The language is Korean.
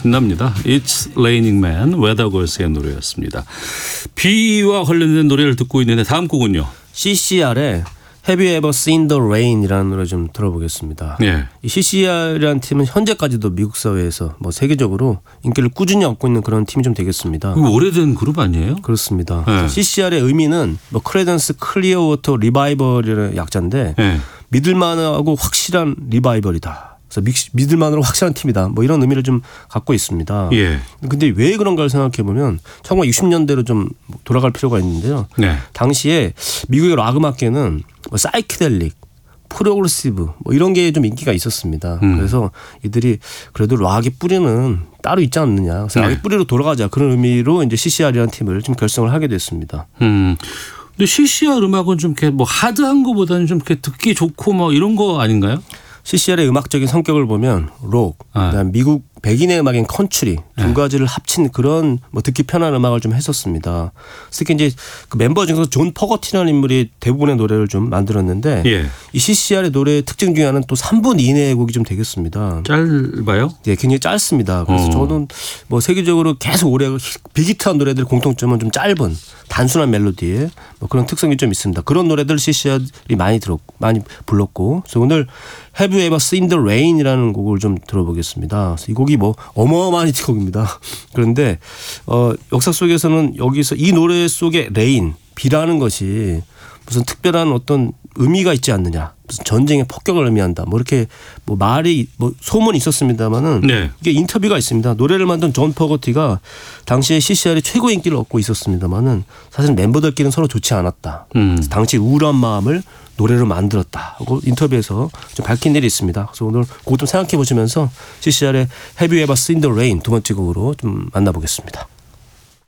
신납니다. It's Raining Man, 웨더걸스의 노래였습니다. 비와 관련된 노래를 듣고 있는데 다음 곡은요. CCR의 Have You Ever Seen the Rain이라는 노래 좀 들어보겠습니다. 네. 이 CCR이라는 팀은 현재까지도 미국 사회에서 뭐 세계적으로 인기를 꾸준히 얻고 있는 그런 팀이 좀 되겠습니다. 오래된 그룹 아니에요? 그렇습니다. 네. CCR의 의미는 뭐 크레던스 클리어워터 리바이벌이라는 약자인데 네. 믿을만하고 확실한 리바이벌이다. 그래서 믿을만으로 확실한 팀이다. 뭐 이런 의미를 좀 갖고 있습니다. 예. 근데 왜 그런가를 생각해 보면 1960년대로 좀 돌아갈 필요가 있는데요. 네. 당시에 미국의 락 음악계는 뭐 사이키델릭, 프로그레시브 뭐 이런 게 좀 인기가 있었습니다. 그래서 이들이 그래도 락의 뿌리는 따로 있지 않느냐. 그래서 락의 뿌리로 돌아가자. 그런 의미로 이제 CCR이라는 팀을 좀 결성을 하게 됐습니다. 근데 CCR 음악은 좀 이렇게 뭐 하드한 거보다는 좀 이렇게 듣기 좋고 뭐 이런 거 아닌가요? CCR의 음악적인 성격을 보면 록, 그다음 미국 백인의 음악인 컨트리 두 가지를 합친 그런 뭐 듣기 편한 음악을 좀 했었습니다. 특히 이제 그 멤버 중에서 존 퍼거티라는 인물이 대부분의 노래를 좀 만들었는데 이 CCR의 노래의 특징 중에 하나는 또 3분 이내의 곡이 좀 되겠습니다. 짧아요? 네, 굉장히 짧습니다. 그래서 저는 뭐 세계적으로 계속 오래 빅히트한 노래들 공통점은 좀 짧은 단순한 멜로디에 뭐 그런 특성이 좀 있습니다. 그런 노래들 CCR이 많이 불렀고 그래서 오늘 Have You Ever Seen the Rain이라는 곡을 좀 들어보겠습니다. 이 곡이 뭐 어마어마한 히트곡입니다. 그런데 역사 속에서는 여기서 이 노래 속의 레인, 비라는 것이 무슨 특별한 어떤 의미가 있지 않느냐. 무슨 전쟁의 폭격을 의미한다. 뭐 이렇게 뭐 말이 뭐 소문이 있었습니다만은 이게 인터뷰가 있습니다. 노래를 만든 존 퍼거티가 당시에 CCR이 최고 인기를 얻고 있었습니다만은 사실 멤버들끼리는 서로 좋지 않았다. 당시 우울한 마음을 노래로 만들었다 하고 인터뷰에서 좀 밝힌 일이 있습니다. 그래서 오늘 그거 좀 생각해 보시면서 CCR의 Have You Ever Seen the Rain 두 번째 곡으로 좀 만나보겠습니다.